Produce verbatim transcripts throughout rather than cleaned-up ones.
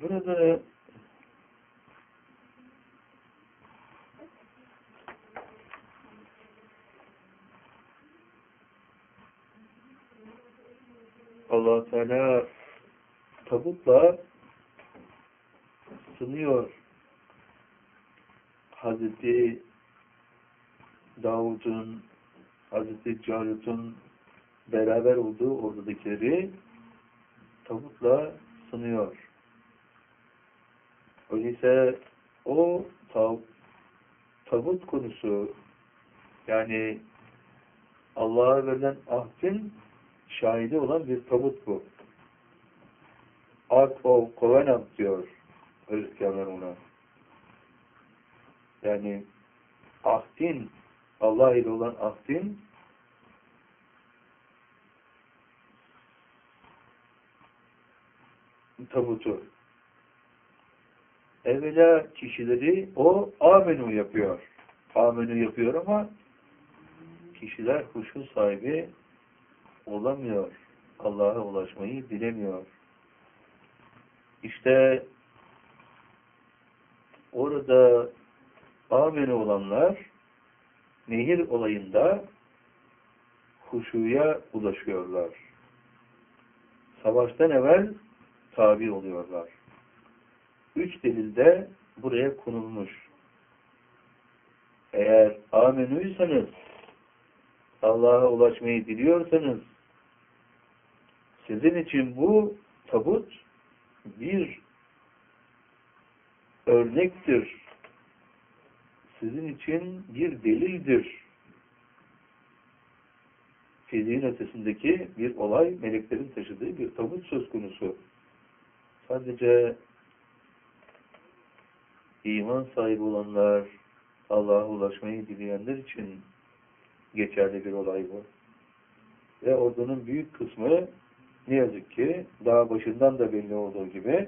Burada Allah Teala tabutla sınıyor. Hazreti Davud'un, Hazreti Calut'un beraber olduğu ordudakileri tabutla sınıyor. Öyleyse o tab tabut konusu, yani Allah'a verilen ahdin şahidi olan bir tabut bu. Ark of Covenant diyor Hristiyanlar ona. Yani ahdin, Allah ile olan ahdin tabutu. Evvela kişileri o amenu yapıyor. Amenu yapıyor ama kişiler huşu sahibi olamıyor. Allah'a ulaşmayı bilemiyor. İşte orada amenu olanlar nehir olayında huşuya ulaşıyorlar. Savaştan evvel tabi oluyorlar. Üç delil de buraya konulmuş. Eğer amenuysanız, Allah'a ulaşmayı diliyorsanız, sizin için bu tabut bir örnektir. Sizin için bir delildir. Fiziğin ötesindeki bir olay, meleklerin taşıdığı bir tabut söz konusu. Sadece iman sahibi olanlar, Allah'a ulaşmayı dileyenler için geçerli bir olay bu. Ve ordunun büyük kısmı ne yazık ki daha başından da belli olduğu gibi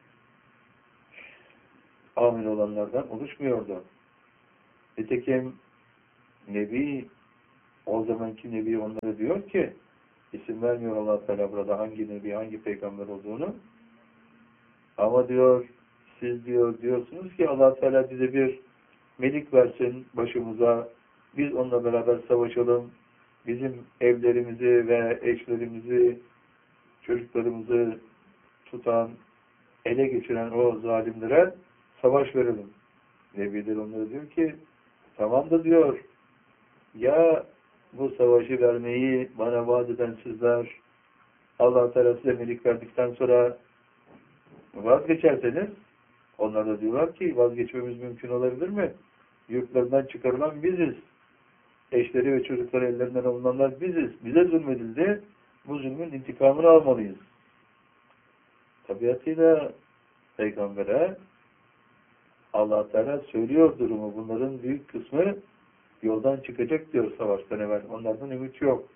amin olanlardan oluşmuyordu. Nitekim Nebi, o zamanki Nebi onlara diyor ki, isim vermiyor Allah Teala burada hangi Nebi, hangi peygamber olduğunu, ama diyor, siz diyor diyorsunuz ki Allah Teala bize bir melik versin başımıza, biz onunla beraber savaşalım, bizim evlerimizi ve eşlerimizi, çocuklarımızı tutan, ele geçiren o zalimlere savaş verelim. Nebiler onlara diyor ki, tamam da diyor, ya bu savaşı vermeyi bana vaat eden sizler, Allah Teala size melik verdikten sonra vazgeçerseniz, onlar da diyorlar ki vazgeçmemiz mümkün olabilir mi? Yurtlarından çıkarılan biziz. Eşleri ve çocukları ellerinden alınanlar biziz. Bize zulmedildi. Bu zulmün intikamını almalıyız. Tabiatıyla Peygamber'e Allah Teala söylüyor durumu. Bunların büyük kısmı yoldan çıkacak diyor savaştan evvel. Onlardan ümit yok.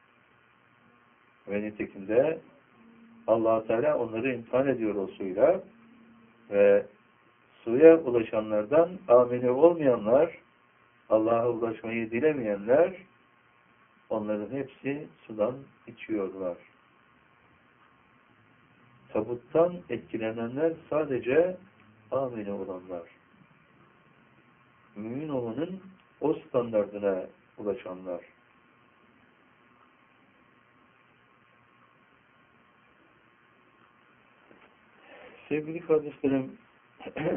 Ve nitekim de Allah Teala onları imtihan ediyor o suyla ve suya ulaşanlardan amine olmayanlar, Allah'a ulaşmayı dilemeyenler, onların hepsi sudan içiyorlar. Tabuttan etkilenenler sadece amine olanlar. Mümin olmanın o standardına ulaşanlar. Sevgili kardeşlerim,